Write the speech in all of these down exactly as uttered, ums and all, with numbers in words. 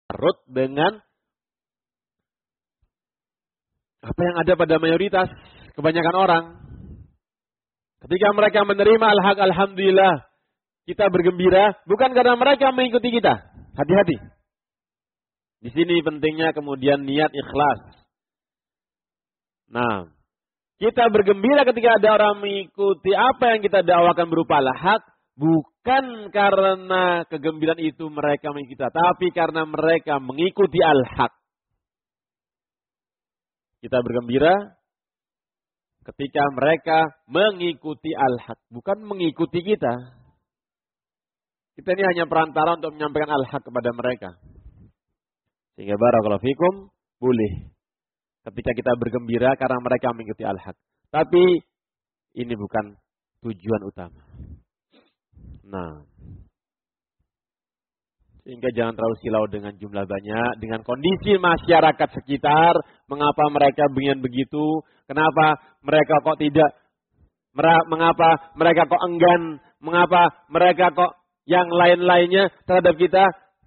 Rut dengan apa yang ada pada mayoritas kebanyakan orang. Ketika mereka menerima al-haq, alhamdulillah, kita bergembira bukan karena mereka mengikuti kita. Hati-hati. Di sini pentingnya kemudian niat ikhlas. Nah, kita bergembira ketika ada orang mengikuti apa yang kita dakwakan berupa al-haq, bukan karena kegembiraan itu mereka mengikuti kita, tapi karena mereka mengikuti al-haq. Kita bergembira ketika mereka mengikuti al-haq, bukan mengikuti kita. Kita ini hanya perantara untuk menyampaikan al-haq kepada mereka. Sehingga barakallahu fikum, boleh ketika kita bergembira karena mereka mengikuti al-haq. Tapi ini bukan tujuan utama. Nah, sehingga jangan terlalu silau dengan jumlah banyak, dengan kondisi masyarakat sekitar, mengapa mereka begini begitu, kenapa mereka kok tidak, mengapa mereka kok enggan, mengapa mereka kok yang lain-lainnya terhadap kita.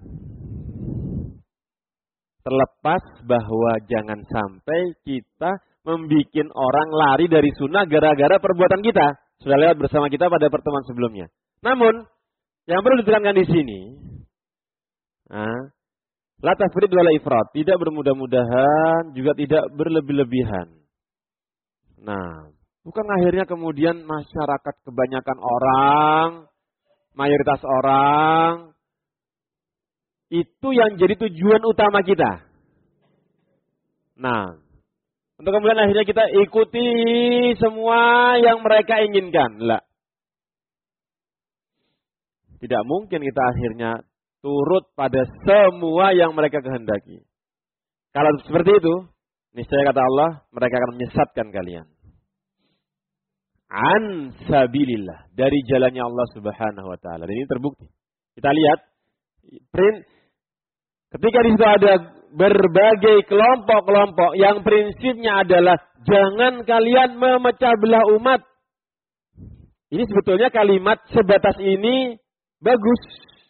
Terlepas bahwa jangan sampai kita membuat orang lari dari sunnah gara-gara perbuatan kita. Sudah lewat bersama kita pada pertemuan sebelumnya. Namun, yang perlu ditekankan di sini, nah, la tafrid wala ifrat, tidak bermudah-mudahan, juga tidak berlebih-lebihan. Nah, bukan akhirnya kemudian masyarakat kebanyakan orang, mayoritas orang, itu yang jadi tujuan utama kita. Nah, untuk kemudian akhirnya kita ikuti semua yang mereka inginkan. Lah. Tidak mungkin kita akhirnya turut pada semua yang mereka kehendaki. Kalau seperti itu, niscaya kata Allah, mereka akan menyesatkan kalian. An sabilillah, dari jalannya Allah Subhanahu wa taala. Dan ini terbukti. Kita lihat print ketika di situ ada berbagai kelompok-kelompok yang prinsipnya adalah jangan kalian memecah belah umat. Ini sebetulnya kalimat sebatas ini bagus.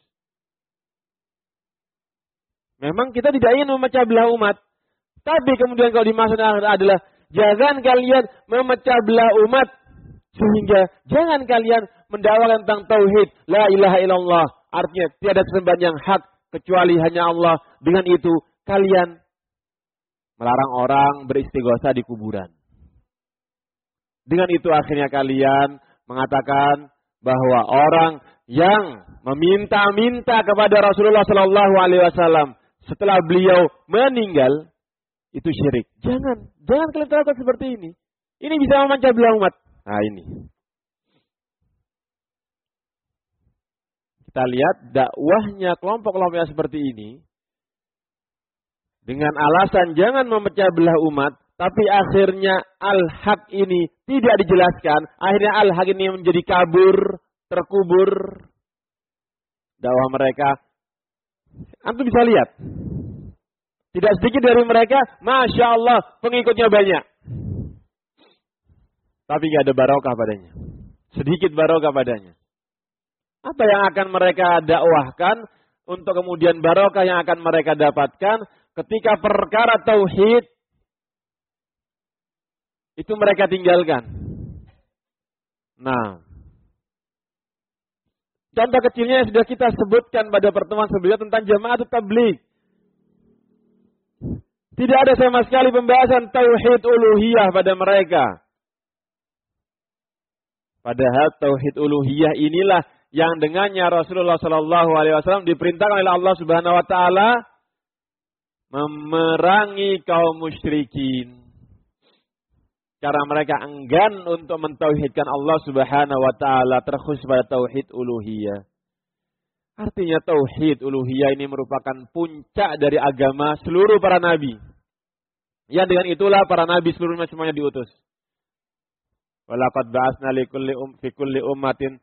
Memang kita tidak ingin memecah belah umat. Tapi kemudian kalau dimaksudkan adalah jangan kalian memecah belah umat. Sehingga jangan kalian mendakwakan tentang tauhid. La ilaha illallah. Artinya tiada sembahan yang hak kecuali hanya Allah. Dengan itu kalian melarang orang beristighosa di kuburan. Dengan itu akhirnya kalian mengatakan bahwa orang yang meminta-minta kepada Rasulullah Sallallahu Alaihi Wasallam setelah beliau meninggal itu syirik. Jangan, jangan kalian terlakukan seperti ini. Ini bisa memecah belah umat. Nah ini. Kita lihat dakwahnya kelompok-kelompok yang seperti ini dengan alasan jangan memecah belah umat, tapi akhirnya al-haq ini tidak dijelaskan. Akhirnya al-haq ini menjadi kabur, terkubur. Dakwah mereka, antum bisa lihat. Tidak sedikit dari mereka, Masya Allah, pengikutnya banyak. Tapi tidak ada barokah padanya. Sedikit barokah padanya. Apa yang akan mereka dakwahkan untuk kemudian barokah yang akan mereka dapatkan ketika perkara tauhid itu mereka tinggalkan. Nah, contoh kecilnya yang sudah kita sebutkan pada pertemuan sebelumnya tentang Jama'atut Tabligh. Tidak ada sama sekali pembahasan tauhid uluhiyah pada mereka. Padahal tauhid uluhiyah inilah yang dengannya Rasulullah Sallallahu Alaihi Wasallam diperintahkan oleh Allah Subhanahu Wa Taala memerangi kaum musyrikin. Cara mereka enggan untuk mentauhidkan Allah Subhanahu Wa Taala terkhusus pada tauhid uluhiyah. Artinya tauhid uluhiyah ini merupakan puncak dari agama seluruh para nabi. Yang dengan itulah para nabi seluruhnya semuanya diutus. Walaqad ba'atsna li kulli um fi kulli ummatin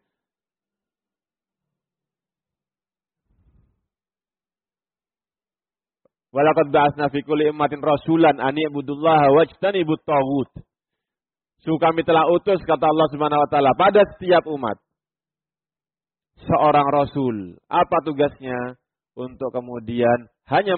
Walaqad ba'atsna fi kulli ummatin rasulan an i'budullaha wajtanibut taghut. Sungguh kami telah utus kata Allah Subhanahu wa taala pada setiap umat seorang rasul. Apa tugasnya? Untuk kemudian hanya